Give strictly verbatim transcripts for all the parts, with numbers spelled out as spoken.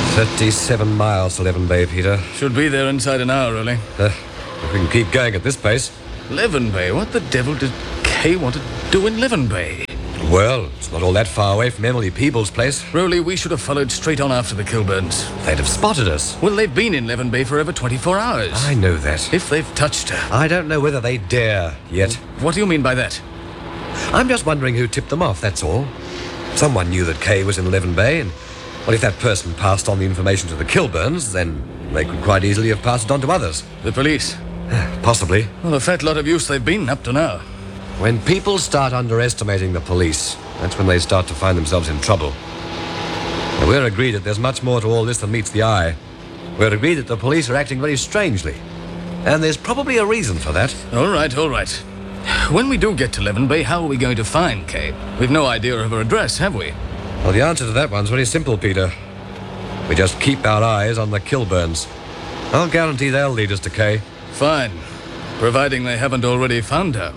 Thirty-seven miles to Leven Bay, Peter. Should be there inside an hour, really. Uh, if we can keep going at this pace. Leven Bay? What the devil did Kay want to do in Leven Bay? Well, it's not all that far away from Emily Peebles' place. Rowley, we should have followed straight on after the Kilburns. They'd have spotted us. Well, they've been in Leven Bay for over twenty-four hours. I know that. If they've touched her. I don't know whether they dare yet. What do you mean by that? I'm just wondering who tipped them off, that's all. Someone knew that Kay was in Leven Bay, and well, if that person passed on the information to the Kilburns, then they could quite easily have passed it on to others. The police? Possibly. Well, a fat lot of use they've been up to now. When people start underestimating the police, that's when they start to find themselves in trouble. Now, we're agreed that there's much more to all this than meets the eye. We're agreed that the police are acting very strangely. And there's probably a reason for that. All right, all right. When we do get to Leven Bay, how are we going to find Kay? We've no idea of her address, have we? Well, the answer to that one's very simple, Peter. We just keep our eyes on the Kilburns. I'll guarantee they'll lead us to Kay. Fine. Providing they haven't already found her.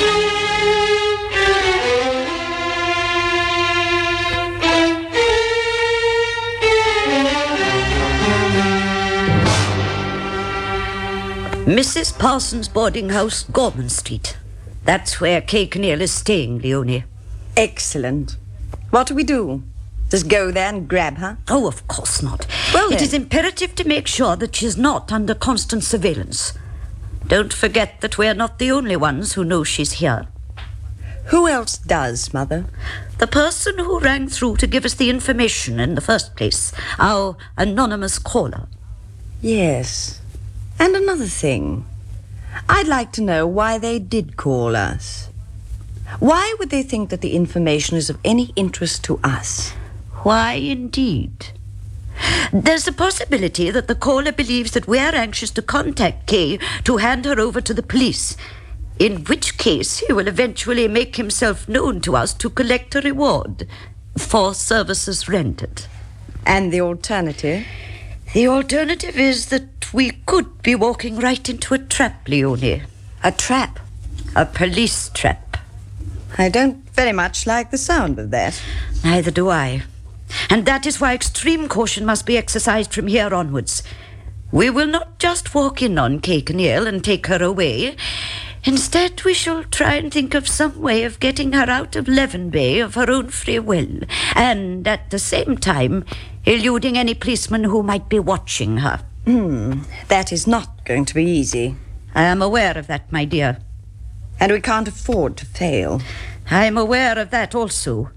Missus Parsons' boarding house, Gorman Street. That's where Kay Kinneal is staying, Leonie. Excellent. What do we do? Just go there and grab her? Oh, of course not. Well, it then. is imperative to make sure that she's not under constant surveillance. Don't forget that we're not the only ones who know she's here. Who else does, Mother? The person who rang through to give us the information in the first place. Our anonymous caller. Yes. And another thing. I'd like to know why they did call us. Why would they think that the information is of any interest to us? Why, indeed. There's a possibility that the caller believes that we're anxious to contact Kay to hand her over to the police, in which case he will eventually make himself known to us to collect a reward for services rendered. And the alternative? The alternative is that we could be walking right into a trap, Leonie. A trap? A police trap. I don't very much like the sound of that. Neither do I. And that is why extreme caution must be exercised from here onwards. We will not just walk in on Kay Kinneal and take her away. Instead, we shall try and think of some way of getting her out of Leven Bay of her own free will, and at the same time, eluding any policeman who might be watching her. Hmm, that is not going to be easy. I am aware of that, my dear. And we can't afford to fail. I am aware of that also.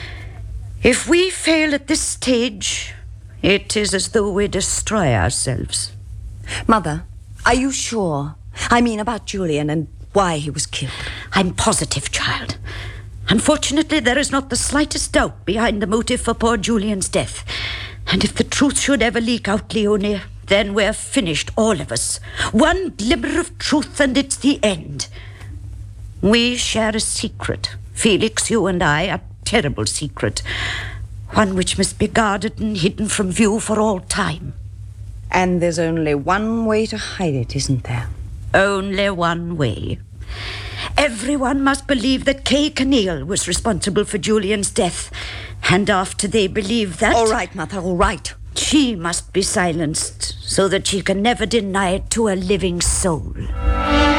If we fail at this stage, it is as though we destroy ourselves. Mother, are you sure? I mean about Julian and why he was killed. I'm positive, child. Unfortunately, there is not the slightest doubt behind the motive for poor Julian's death. And if the truth should ever leak out, Leonie, then we're finished, all of us. One glimmer of truth and it's the end. We share a secret. Felix, you and I, a terrible secret. One which must be guarded and hidden from view for all time. And there's only one way to hide it, isn't there? Only one way. Everyone must believe that Kay Kinneal was responsible for Julian's death. And after they believe that... All right, Mother, all right. She must be silenced so that she can never deny it to a living soul.